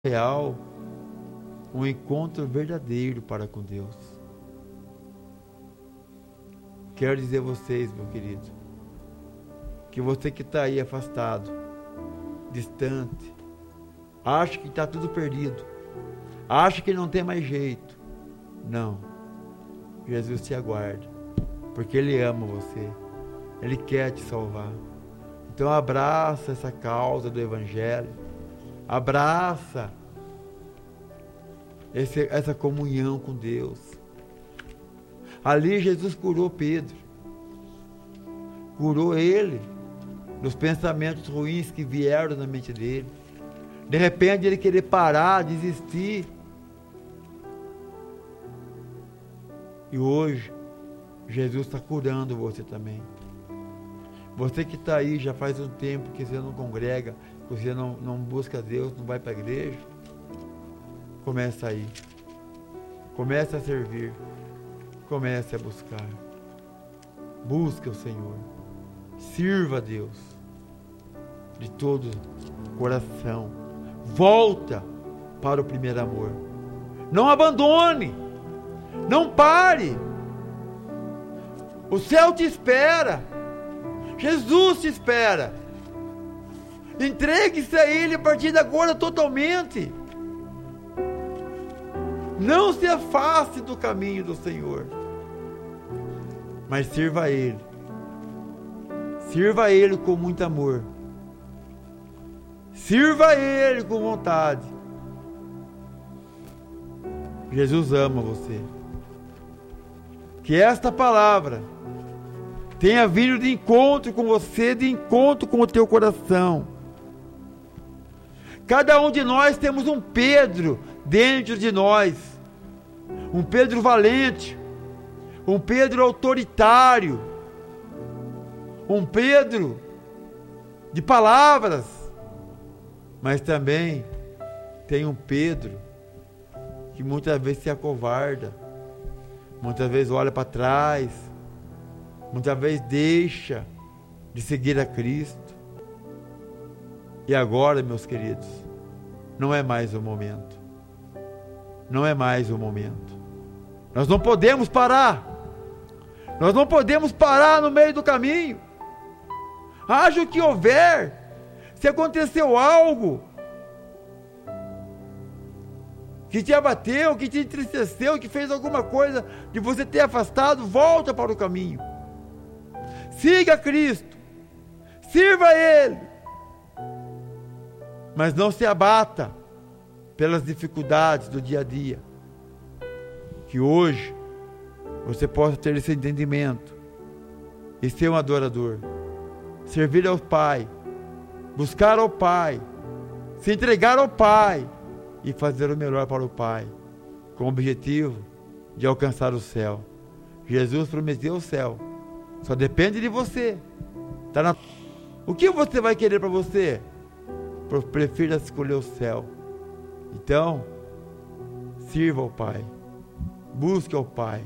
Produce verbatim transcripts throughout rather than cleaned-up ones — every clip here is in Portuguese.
real, um encontro verdadeiro para com Deus. Quero dizer a vocês, meu querido, que você que está aí afastado, distante, acha que está tudo perdido, acha que não tem mais jeito. Não. Jesus te aguarda, porque Ele ama você, Ele quer te salvar. Então abraça essa causa do Evangelho, abraça esse, essa comunhão com Deus. Ali Jesus curou Pedro, curou ele dos pensamentos ruins que vieram na mente dele. De repente ele querer parar, desistir. E hoje Jesus está curando você também. Você que está aí já faz um tempo que você não congrega, que você não, não busca Deus, não vai para a igreja, começa aí. Comece a servir. Comece a buscar. Busque o Senhor. Sirva a Deus de todo o coração. Volta para o primeiro amor. Não abandone. Não pare. O céu te espera. Jesus te espera. Entregue-se a Ele a partir de agora totalmente. Não se afaste do caminho do Senhor, mas sirva a Ele. Sirva a Ele com muito amor. Sirva a Ele com vontade. Jesus ama você. Que esta palavra tenha vindo de encontro com você, de encontro com o teu coração. Cada um de nós temos um Pedro dentro de nós. Um Pedro valente. Um Pedro autoritário. Um Pedro de palavras. Mas também tem um Pedro que muitas vezes se acovarda. Muitas vezes olha para trás. Muitas vezes deixa de seguir a Cristo. E agora, meus queridos, não é mais o momento. Não é mais o momento. Nós não podemos parar. Nós não podemos parar no meio do caminho. Haja o que houver. Se aconteceu algo que te abateu, que te entristeceu, que fez alguma coisa de você ter afastado, volta para o caminho. Siga Cristo. Sirva a Ele. Mas não se abata pelas dificuldades do dia a dia. Que hoje você possa ter esse entendimento e ser um adorador. Servir ao Pai. Buscar ao Pai. Se entregar ao Pai. E fazer o melhor para o Pai. Com o objetivo de alcançar o céu. Jesus prometeu o céu. Só depende de você. Tá na... O que você vai querer para você? Prefira escolher o céu. Então, sirva ao Pai. Busque ao Pai.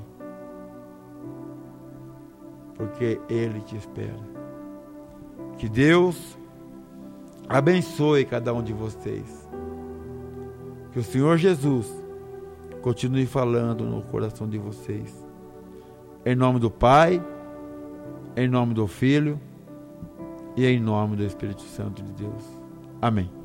Porque Ele te espera. Que Deus abençoe cada um de vocês. Que o Senhor Jesus continue falando no coração de vocês. Em nome do Pai, em nome do Filho e em nome do Espírito Santo de Deus. Amém.